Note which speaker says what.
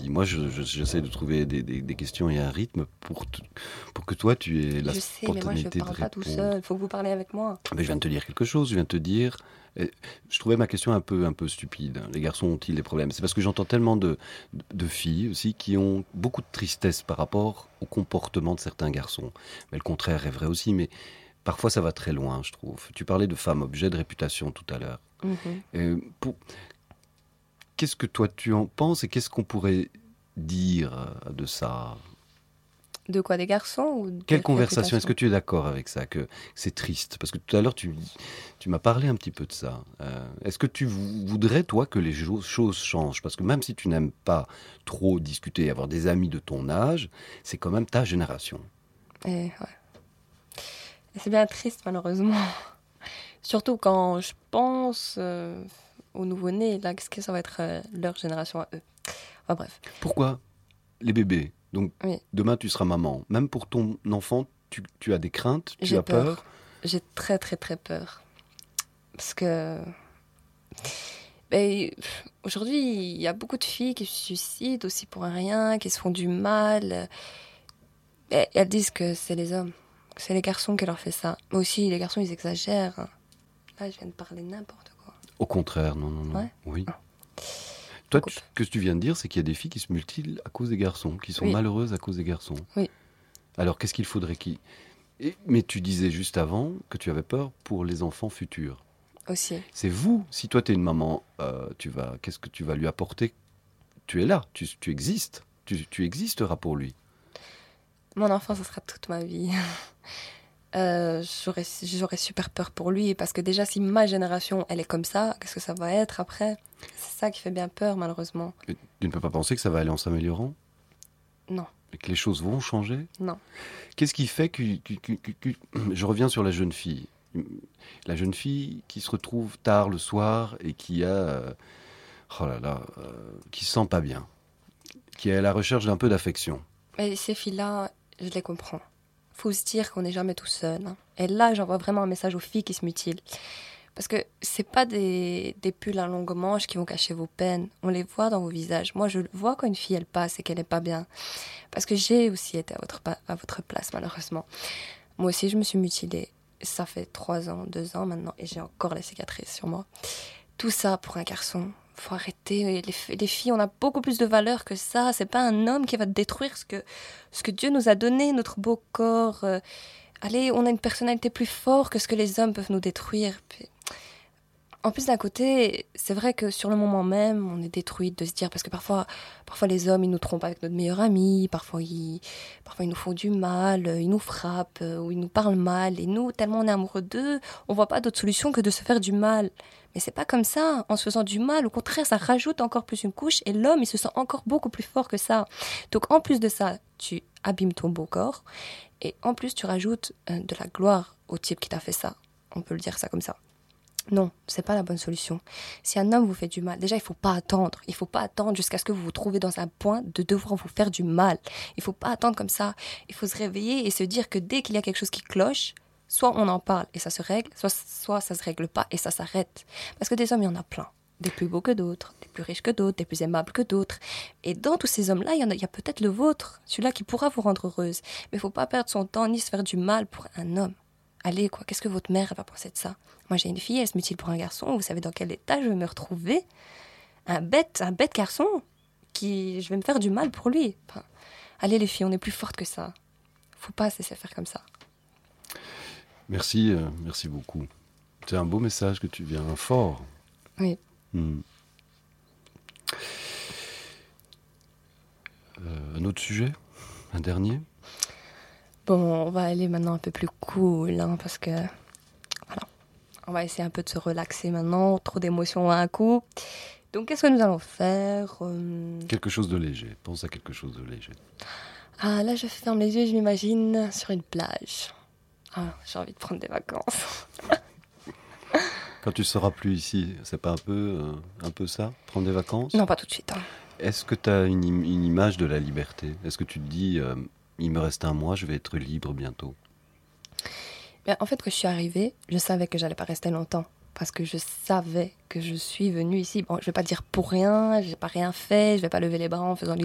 Speaker 1: dis. Moi, j'essaie de trouver des questions et un rythme pour que toi, tu aies la
Speaker 2: Je sais, mais moi je
Speaker 1: spontanéité de
Speaker 2: parle pas tout
Speaker 1: répondre.
Speaker 2: seul. Faut que vous parlez avec moi.
Speaker 1: Mais je viens de te dire quelque chose, je viens de te dire... Je trouvais ma question un peu stupide. Les garçons ont-ils des problèmes? C'est parce que j'entends tellement de filles aussi qui ont beaucoup de tristesse par rapport au comportement de certains garçons. Mais le contraire est vrai aussi, mais parfois ça va très loin, je trouve. Tu parlais de femmes objet de réputation tout à l'heure.
Speaker 2: Mhm.
Speaker 1: Euh, pour- Qu'est-ce que toi tu en penses et qu'est-ce qu'on pourrait dire de ça?
Speaker 2: De quoi, des garçons ou de
Speaker 1: Quelle conversation? Est-ce
Speaker 2: réputation?
Speaker 1: que tu es d'accord avec ça, que c'est triste? Parce que tout à l'heure, tu m'as parlé un petit peu de ça. Est-ce que tu voudrais, toi, que les choses changent? Parce que même si tu n'aimes pas trop discuter, avoir des amis de ton âge, c'est quand même ta génération.
Speaker 2: Et, ouais. Et c'est bien triste, malheureusement. Surtout quand je pense aux nouveau-nés, là, qu'est-ce que ça va être leur génération à eux. Enfin bref,
Speaker 1: Pourquoi les bébés? Donc,
Speaker 2: oui,
Speaker 1: demain, tu seras maman. Même pour ton enfant, tu as des craintes, tu
Speaker 2: j'ai
Speaker 1: as peur.
Speaker 2: peur. J'ai très très très peur. Parce que aujourd'hui, il y a beaucoup de filles qui se suicident aussi pour rien, qui se font du mal. Et elles disent que c'est les hommes, que c'est les garçons qui leur fait ça. Mais aussi, les garçons, ils exagèrent. Là, je viens de parler n'importe quoi.
Speaker 1: Au contraire, non, non, non.
Speaker 2: Ouais.
Speaker 1: Oui.
Speaker 2: Ah.
Speaker 1: Toi,
Speaker 2: Coupe.
Speaker 1: ce que tu viens de dire, c'est qu'il y a des filles qui se mutilent à cause des garçons, qui sont
Speaker 2: Oui.
Speaker 1: malheureuses à cause des garçons.
Speaker 2: Oui.
Speaker 1: Alors, qu'est-ce qu'il faudrait qu'ils... Mais tu disais juste avant que tu avais peur pour les enfants futurs.
Speaker 2: Aussi.
Speaker 1: C'est vous, si toi tu es une maman, qu'est-ce que tu vas lui apporter? Tu es là, tu existes, tu existeras pour lui.
Speaker 2: Mon enfant, ça sera toute ma vie. J'aurais super peur pour lui parce que déjà, si ma génération, elle est comme ça, qu'est-ce que ça va être après? C'est ça qui fait bien peur, malheureusement.
Speaker 1: Et tu ne peux pas penser que ça va aller en s'améliorant
Speaker 2: Non,
Speaker 1: et que les choses vont changer?
Speaker 2: non.
Speaker 1: Qu'est-ce qui fait que... Je reviens sur la jeune fille. La jeune fille qui se retrouve tard le soir et qui a... oh là là, qui se sent pas bien, qui est à la recherche d'un peu d'affection.
Speaker 2: Et ces filles-là, je les comprends. Faut se dire qu'on n'est jamais tout seul. Hein. Et là, j'envoie vraiment un message aux filles qui se mutilent. Parce que c'est pas des pulls à longue manche qui vont cacher vos peines. On les voit dans vos visages. Moi, je vois quand une fille, elle passe et qu'elle n'est pas bien. Parce que j'ai aussi été à votre place, malheureusement. Moi aussi, je me suis mutilée. Ça fait 3 ans, 2 ans maintenant, et j'ai encore les cicatrices sur moi. Tout ça pour un garçon. Faut arrêter. Les filles, on a beaucoup plus de valeur que ça. C'est pas un homme qui va détruire ce que Dieu nous a donné, notre beau corps. Allez, on a une personnalité plus forte que ce que les hommes peuvent nous détruire. Puis, en plus, d'un côté, c'est vrai que sur le moment même, on est détruite de se dire, parce que parfois les hommes, ils nous trompent avec notre meilleur ami, parfois ils nous font du mal, ils nous frappent, ou ils nous parlent mal, et nous, tellement on est amoureux d'eux, on voit pas d'autre solution que de se faire du mal. Mais c'est pas comme ça, en se faisant du mal, au contraire, ça rajoute encore plus une couche, et l'homme, il se sent encore beaucoup plus fort que ça. Donc en plus de ça, tu abîmes ton beau corps, et en plus tu rajoutes de la gloire au type qui t'a fait ça. On peut le dire ça comme ça. Non, c'est pas la bonne solution. Si un homme vous fait du mal, déjà il faut pas attendre. Il faut pas attendre jusqu'à ce que vous vous trouvez dans un point de devoir vous faire du mal. Il faut pas attendre comme ça. Il faut se réveiller et se dire que dès qu'il y a quelque chose qui cloche, soit on en parle et ça se règle, soit ça se règle pas et ça s'arrête. Parce que des hommes, il y en a plein. Des plus beaux que d'autres, des plus riches que d'autres, des plus aimables que d'autres. Et dans tous ces hommes-là, il y a peut-être le vôtre, celui-là qui pourra vous rendre heureuse. Mais il faut pas perdre son temps ni se faire du mal pour un homme. Allez, quoi, qu'est-ce que votre mère va penser de ça? Moi, j'ai une fille, elle se mutile pour un garçon. Vous savez dans quel état je vais me retrouver? Un bête garçon je vais me faire du mal pour lui. Enfin, allez, les filles, on est plus fortes que ça. Faut pas se laisser faire comme ça.
Speaker 1: Merci, merci beaucoup. C'est un beau message que tu viens, fort.
Speaker 2: Oui.
Speaker 1: Un autre sujet? Un dernier?
Speaker 2: Bon, on va aller maintenant un peu plus cool, hein, parce que... Voilà. On va essayer un peu de se relaxer maintenant. Trop d'émotions à un coup. Donc, qu'est-ce que nous allons faire?
Speaker 1: Quelque chose de léger. Pense à quelque chose de léger.
Speaker 2: Ah, là, je ferme les yeux, je m'imagine sur une plage. Ah, j'ai envie de prendre des vacances.
Speaker 1: Quand tu seras plus ici, c'est pas un peu ça? Prendre des vacances?
Speaker 2: Non, pas tout de suite. Hein.
Speaker 1: Est-ce que tu as une image de la liberté? Est-ce que tu te dis, il me reste un mois, je vais être libre bientôt?
Speaker 2: Mais en fait, quand je suis arrivée, je savais que j'allais pas rester longtemps. Parce que je savais que je suis venue ici. Bon, je vais pas dire pour rien, j'ai pas rien fait, je vais pas lever les bras en faisant